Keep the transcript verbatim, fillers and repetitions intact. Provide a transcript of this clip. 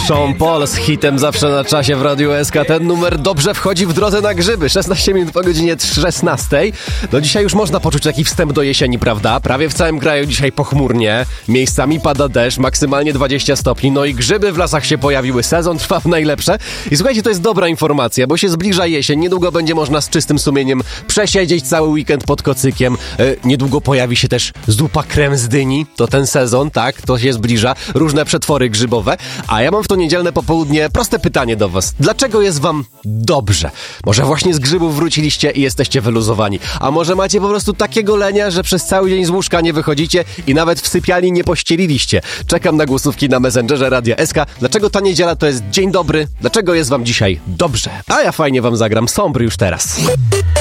Sean Paul z hitem zawsze na czasie w Radiu S K. Ten numer dobrze wchodzi w drodze na grzyby. szesnaście minut po godzinie szesnastej. No dzisiaj już można poczuć taki wstęp do jesieni, prawda? Prawie w całym kraju dzisiaj pochmurnie. Miejscami pada deszcz, maksymalnie dwadzieścia stopni. No i grzyby w lasach się pojawiły. Sezon trwa w najlepsze. I słuchajcie, to jest dobra informacja, bo się zbliża jesień. Niedługo będzie można z czystym sumieniem przesiedzieć cały weekend pod kocykiem. Yy, niedługo pojawi się też zupa krem z dyni. To ten sezon, tak? To się zbliża. Różne przetwory grzybowe. A ja mam w to niedzielne popołudnie proste pytanie do was. Dlaczego jest wam dobrze? Może właśnie z grzybów wróciliście i jesteście wyluzowani. A może macie po prostu takiego lenia, że przez cały dzień z łóżka nie wychodzicie i nawet w sypialni nie pościeliliście. Czekam na głosówki na Messengerze Radia S K. Dlaczego ta niedziela to jest dzień dobry? Dlaczego jest wam dzisiaj dobrze? A ja fajnie wam zagram Sombry już teraz.